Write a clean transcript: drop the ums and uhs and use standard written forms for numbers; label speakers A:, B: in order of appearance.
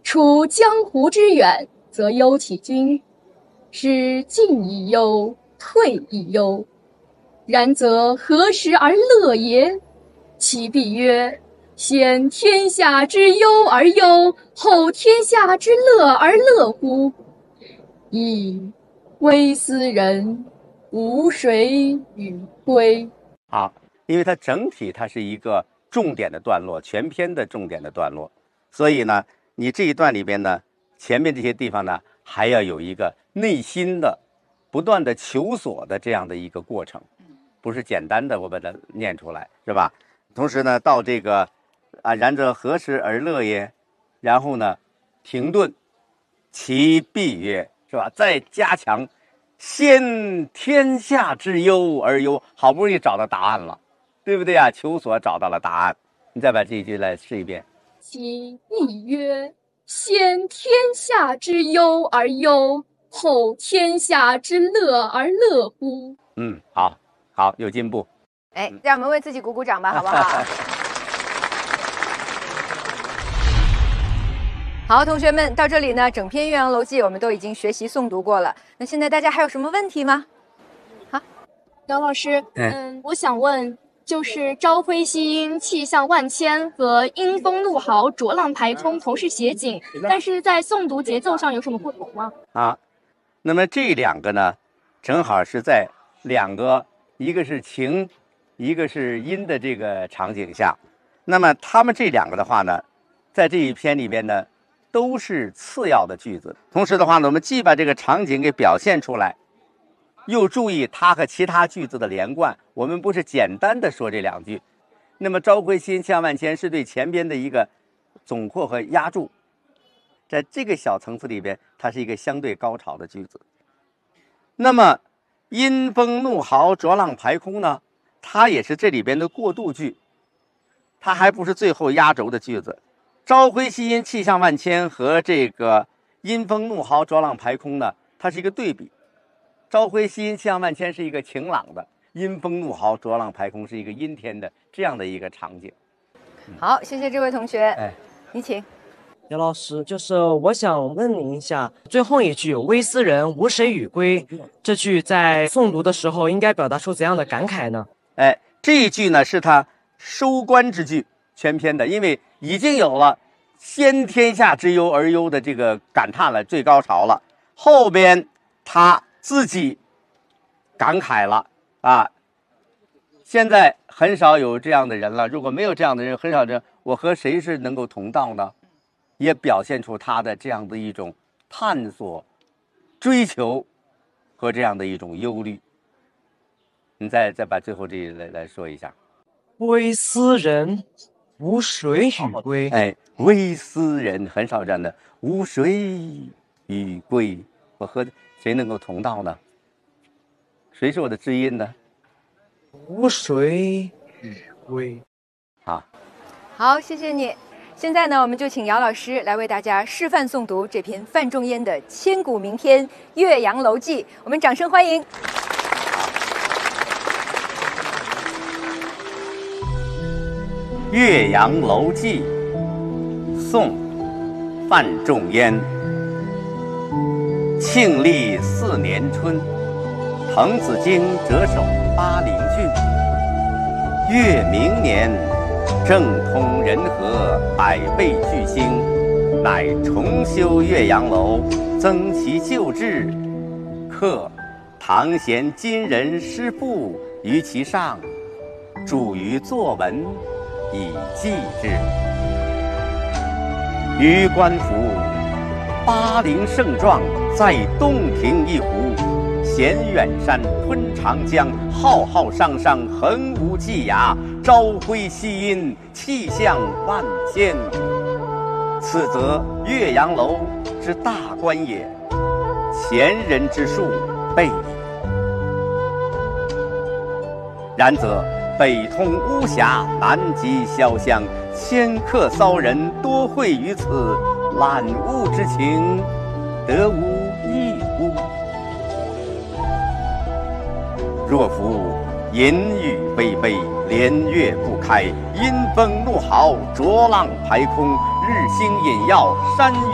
A: 处江湖之远，则忧其君，是进亦忧，退亦忧。然则何时而乐也？其必曰：先天下之忧而忧，后天下之乐而乐乎？噫！微斯人，吾谁与归？
B: 好，因为它整体它是一个重点的段落，全篇的重点的段落，所以呢，你这一段里边呢，前面这些地方呢，还要有一个内心的不断的求索的这样的一个过程，不是简单的我把它念出来，是吧？同时呢，到这个然则何时而乐也？然后呢，停顿，其必曰，是吧？再加强，先天下之忧而忧，好不容易找到答案了，对不对啊？求索找到了答案，你再把这一句来试一遍。
A: 其必曰：先天下之忧而忧，后天下之乐而乐乎？
B: 好，好，有进步。
C: 哎，让我们为自己鼓鼓掌吧，好不好？好，同学们，到这里呢，整篇《岳阳楼记》我们都已经学习诵读过了。那现在大家还有什么问题吗？好，
D: 姚老师，我想问，就是朝晖夕阴，气象万千和阴风怒号，浊浪排空同是写景，但是在诵读节奏上有什么不同吗？
B: 那么这两个呢，正好是在两个，一个是晴，一个是阴的这个场景下，那么他们这两个的话呢，在这一篇里边呢，都是次要的句子。同时的话呢，我们既把这个场景给表现出来，又注意它和其他句子的连贯。我们不是简单的说这两句。那么朝晖夕阴气象万千是对前边的一个总括和压注，在这个小层次里边，它是一个相对高潮的句子。那么阴风怒号浊浪排空呢，它也是这里边的过渡句，它还不是最后压轴的句子。朝晖夕阴气象万千和这个阴风怒号浊浪排空呢，它是一个对比。朝晖夕阴气象万千是一个晴朗的，阴风怒号浊浪排空是一个阴天的这样的一个场景。
C: 好，谢谢这位同学。你请。
E: 姚老师，就是我想问您一下，最后一句"微斯人，吾谁与归"这句在诵读的时候应该表达出怎样的感慨呢？
B: 这一句呢是他收官之句，全篇的，因为已经有了先天下之忧而忧的这个感叹了，最高潮了。后边他自己感慨了啊，现在很少有这样的人了，如果没有这样的人，很少人，我和谁是能够同道呢？也表现出他的这样的一种探索、追求和这样的一种忧虑。你再把最后这一来说一下。
E: 微斯人，吾谁与归？
B: 微斯人很少这样的，吾谁与归？我和谁能够同道呢？谁是我的知音呢？
E: 吾谁与归？
C: 好，谢谢你。现在呢，我们就请姚老师来为大家示范诵读这篇范仲淹的千古名篇《岳阳楼记》，我们掌声欢迎。
B: 《岳阳楼记》，宋·范仲淹。庆历4年春，滕子京谪守巴陵郡。越明年，政通人和，百倍巨兴，乃重修岳阳楼，增其旧制，刻唐贤今人诗赋于其上，著于作文，以记之。予观夫，巴陵胜状，在洞庭一湖，衔远山，吞长江，浩浩汤汤，横无际涯，朝晖夕阴，气象万千。此则岳阳楼之大观也，前人之述备矣。然则北通巫峡，南极潇湘，迁客骚人多会于此，览物之情，得无异乎？若夫淫雨霏霏，连月不开，阴风怒号，浊浪排空，日星隐曜，山